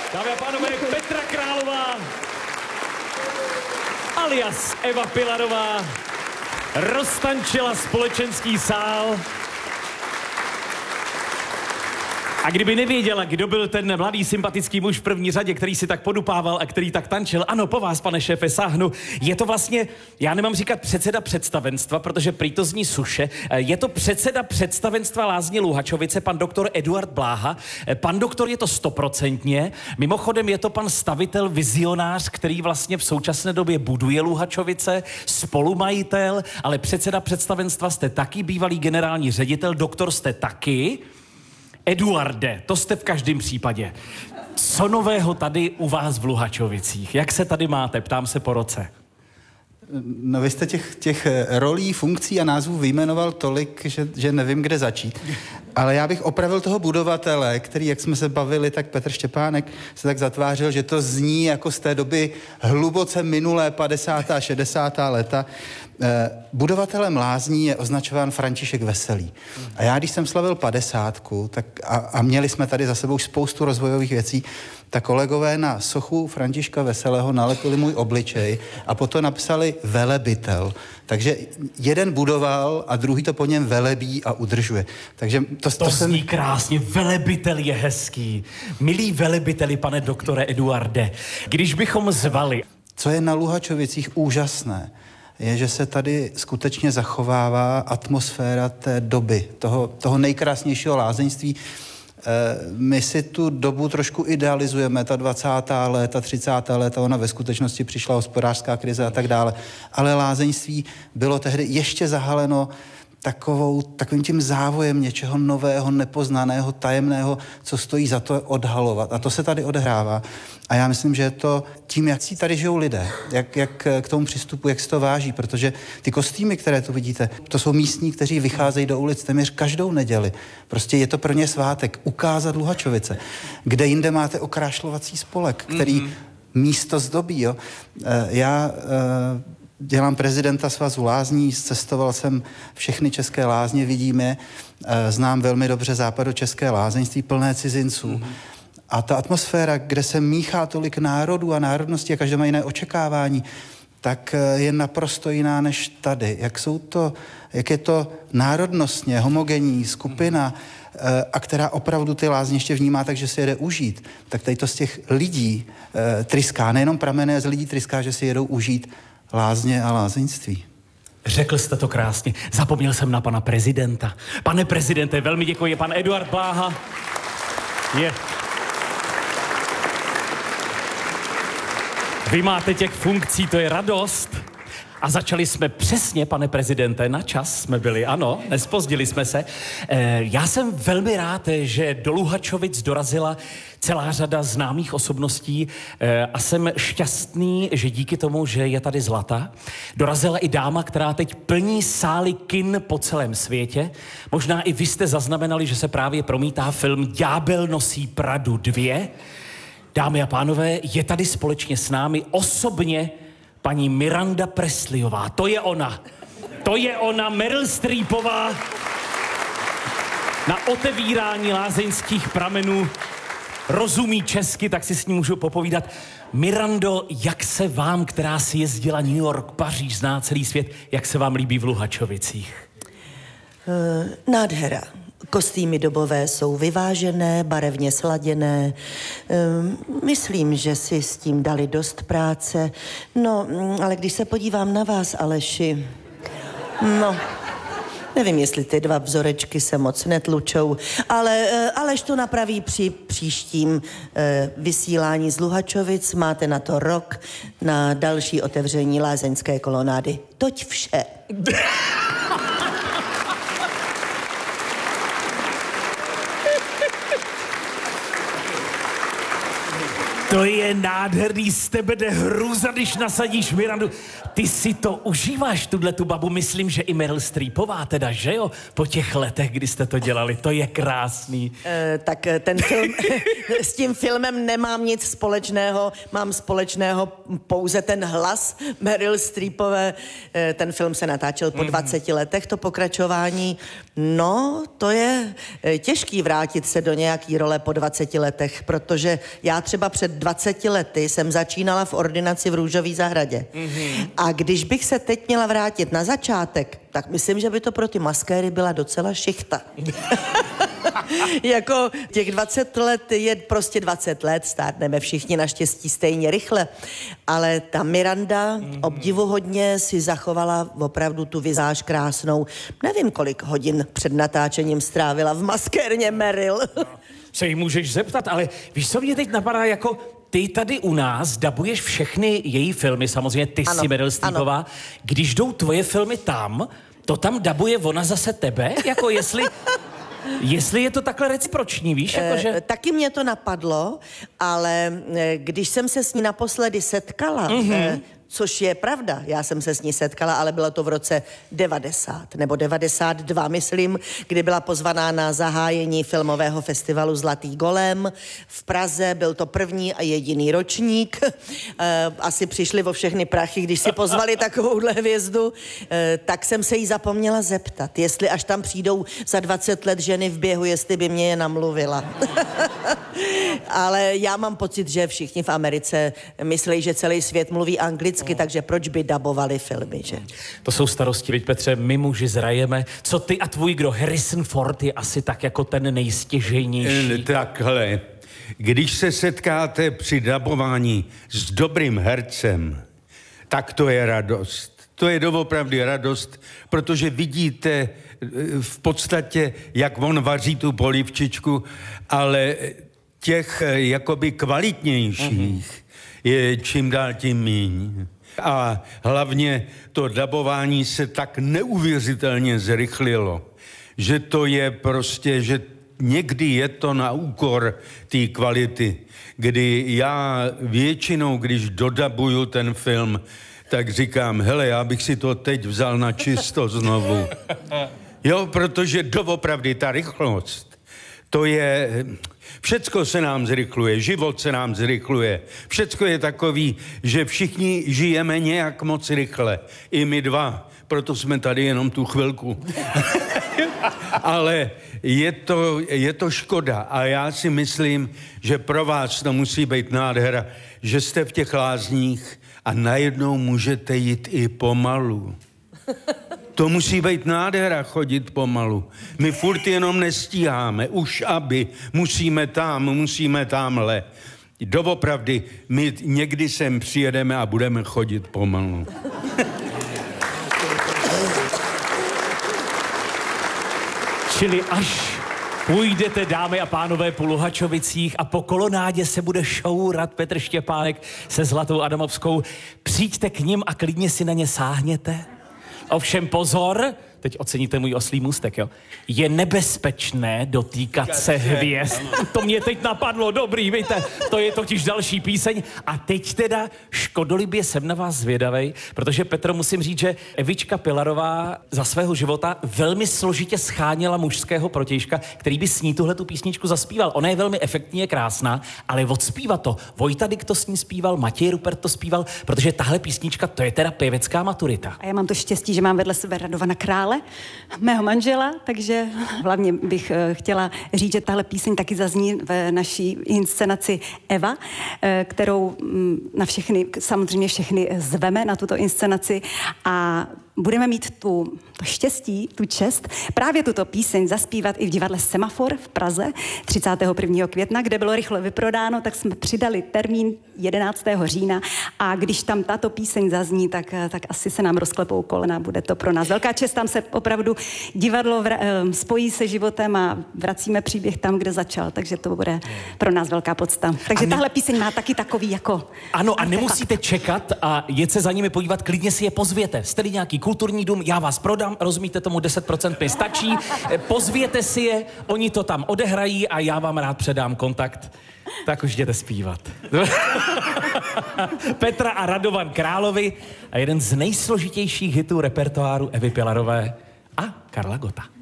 Dámy a pánové, Petra Králová, alias Eva Pilarová, roztančila společenský sál. A kdyby nevěděla, kdo byl ten mladý sympatický muž v první řadě, který si tak podupával a který tak tančil, ano, po vás, pane šéfe, sáhnu. Je to vlastně, já nemám říkat předseda představenstva, protože prý to zní suše. Je to předseda představenstva Lázně Luhačovice, pan doktor Eduard Bláha. Pan doktor je to 100%. Mimochodem je to pan stavitel, vizionář, který vlastně v současné době buduje Luhačovice, spolumajitel, ale předseda představenstva jste taky, bývalý generální ředitel, doktor jste taky. Eduarde, to jste v každém případě. Co nového tady u vás v Luhačovicích? Jak se tady máte? Ptám se po roce. No vy jste těch rolí, funkcí a názvů vyjmenoval tolik, že nevím, kde začít. Ale já bych opravil toho budovatele, který, jak jsme se bavili, tak Petr Štěpánek se tak zatvářil, že to zní jako z té doby hluboce minulé 50. a 60. léta. Budovatelem lázní je označován František Veselý. A já, když jsem slavil 50, tak a měli jsme tady za sebou spoustu rozvojových věcí, tak kolegové na sochu Františka Veselého nalepili můj obličej a potom napsali velebitel. Takže jeden budoval a druhý to po něm velebí a udržuje. Takže to zní krásně, velebitel je hezký. Milí velebiteli, pane doktore Eduarde, když bychom zvali... Co je na Luhačovicích úžasné, je, že se tady skutečně zachovává atmosféra té doby, toho nejkrásnějšího lázeňství. My si tu dobu trošku idealizujeme, ta 20. léta, 30. léta, ona ve skutečnosti přišla hospodářská krize a tak dále. Ale lázeňství bylo tehdy ještě zahaleno takovým tím závojem něčeho nového, nepoznaného, tajemného, co stojí za to odhalovat. A to se tady odehrává. A já myslím, že je to tím, jak si tady žijou lidé, jak k tomu přistupují, jak se to váží, protože ty kostýmy, které tu vidíte, to jsou místní, kteří vycházejí do ulic téměř každou neděli. Prostě je to pro ně svátek, ukázat Luhačovice. Kde jinde máte okrášlovací spolek, který místo zdobí, jo. Dělám prezidenta Svazu lázní, cestoval jsem všechny české lázně, vidím je, znám velmi dobře západočeské lázeňství plné cizinců. A ta atmosféra, kde se míchá tolik národů a národností a každý má jiné očekávání, tak je naprosto jiná než tady. Jak je to národnostně homogenní skupina, a která opravdu ty lázně ještě vnímá, takže si jede užít, tak tady to z těch lidí tryská, nejenom pramene z lidí tryská, že si jedou užít lázně a lázeňství. Řekl jste to krásně. Zapomněl jsem na pana prezidenta. Pane prezidente, velmi děkuji. Pan Eduard Bláha je... Vy máte těch funkcí, to je radost. A začali jsme přesně, pane prezidente, na čas jsme byli, ano, nezpozdili jsme se. Já jsem velmi rád, že do Luhačovic dorazila celá řada známých osobností a jsem šťastný, že díky tomu, že je tady Zlata, dorazila i dáma, která teď plní sály kin po celém světě. Možná i vy jste zaznamenali, že se právě promítá film Ďábel nosí Pradu 2. Dámy a pánové, je tady společně s námi osobně paní Miranda Presleyová. To je ona. To je ona, Meryl Streepová. Na otevírání lázeňských pramenů rozumí česky, tak si s ní můžu popovídat. Mirando, jak se vám, která si jezdila New York, Paříž, zná celý svět, jak se vám líbí v Luhačovicích? Nádhera. Kostýmy dobové jsou vyvážené, barevně sladěné. Myslím, že si s tím dali dost práce. No, ale když se podívám na vás, Aleši, no, nevím, jestli ty dva vzorečky se moc netlučou, ale Aleš to napraví při příštím vysílání z Luhačovic. Máte na to rok na další otevření lázeňské kolonády. Toť vše. To je nádherný, z tebe jde hrůza, když nasadíš Mirandu. Ty si to užíváš, tu babu, myslím, že i Meryl Streepová teda, že jo? Po těch letech, kdy jste to dělali, to je krásný. Tak ten film, s tím filmem nemám nic společného, mám společného pouze ten hlas Meryl Streepové. Ten film se natáčel po 20 letech, to pokračování. No, to je těžký vrátit se do nějaký role po 20 letech, protože já třeba před 20 lety jsem začínala v ordinaci v Růžové zahradě. A když bych se teď měla vrátit na začátek, tak myslím, že by to pro ty maskéry byla docela šichta. Jako těch 20 let je prostě 20 let, stárneme všichni naštěstí stejně rychle, ale ta Miranda obdivuhodně si zachovala opravdu tu vizáž krásnou. Nevím, kolik hodin před natáčením strávila v maskérně Meryl. Se jí můžeš zeptat, ale víš, co mě teď napadá, jako ty tady u nás dabuješ všechny její filmy, samozřejmě ty Ano, jsi Meryl Streepová. Když jdou tvoje filmy tam, to tam dabuje ona zase tebe? Jako jestli je to takhle reciproční, víš? Jakože... Taky mě to napadlo, ale když jsem se s ní naposledy setkala, což je pravda, já jsem se s ní setkala, ale bylo to v roce 90 nebo 92, myslím, kdy byla pozvaná na zahájení filmového festivalu Zlatý golem v Praze. Byl to první a jediný ročník. Asi přišli o všechny prachy, když si pozvali takovouhle hvězdu. Tak jsem se jí zapomněla zeptat, jestli až tam přijdou za 20 let ženy v běhu, jestli by mě je namluvila. Ale já mám pocit, že všichni v Americe myslí, že celý svět mluví anglicky, takže proč by dabovali filmy, že? To jsou starosti, viď Petře, my muži zrajeme. Co ty a tvůj kdo? Harrison Ford je asi tak jako ten nejstěžejnější. Takhle. Když se setkáte při dabování s dobrým hercem, tak to je radost. To je doopravdy radost, protože vidíte v podstatě, jak on vaří tu polivčičku, ale těch jakoby kvalitnějších je čím dál tím míň. A hlavně to dabování se tak neuvěřitelně zrychlilo, že to je prostě, že někdy je to na úkor té kvality, kdy já většinou, když dodabuju ten film, tak říkám, hele, já bych si to teď vzal na čisto znovu. Jo, protože doopravdy ta rychlost, to je... Všecko se nám zrychluje, život se nám zrychluje. Všecko je takový, že všichni žijeme nějak moc rychle. I my dva, proto jsme tady jenom tu chvilku. Ale je to škoda a já si myslím, že pro vás to musí být nádhera, že jste v těch lázních a najednou můžete jít i pomalu. To musí být nádhera chodit pomalu. My furt jenom nestíháme, už aby, musíme tamhle. Doopravdy, my někdy sem přijedeme a budeme chodit pomalu. Čili až půjdete, dámy a pánové, po Luhačovicích a po kolonádě se bude šourat Petr Štěpánek se Zlatou Adamovskou, přijďte k nim a klidně si na ně sáhněte. Ovšem pozor, teď oceníte můj oslý můstek, jo? Je nebezpečné dotýkat se hvězd. To mě teď napadlo, dobrý, víte, to je totiž další píseň. A teď teda škodolibě jsem na vás zvědavej, protože Petro, musím říct, že Evička Pilarová za svého života velmi složitě scháněla mužského protějška, který by s ní tuhletu písničku zaspíval. Ona je velmi efektní, je krásná, ale odspívat to. Vojta Dyk to s ní zpíval, Matěj Rupert to zpíval, protože tahle písnička, to je teda pěvecká maturita. A já mám to štěstí, že mám vedle sebe Radovana Krále, mého manžela, takže hlavně bych chtěla říct, že tahle píseň taky zazní v naší inscenaci Eva, kterou na všechny, samozřejmě všechny zveme na tuto inscenaci a budeme mít to štěstí, tu čest, právě tuto píseň zaspívat i v divadle Semafor v Praze 31. května, kde bylo rychle vyprodáno, tak jsme přidali termín 11. října a když tam tato píseň zazní, tak asi se nám rozklepou kolena, bude to pro nás velká čest, tam se opravdu divadlo spojí se životem a vracíme příběh tam, kde začal, takže to bude pro nás velká podsta. Takže tahle píseň má taky takový jako... Ano, a nemusíte čekat a jet se za nimi podívat, klidně si je pozvěte. Jste nějaký kulturní dům, já vás prodám, rozumíte tomu, 10% mi stačí, pozvěte si je, oni to tam odehrají a já vám rád předám kontakt. Tak už jděte zpívat. Petra a Radovan Královi a jeden z nejsložitějších hitů repertoáru Evy Pilarové a Karla Gotta.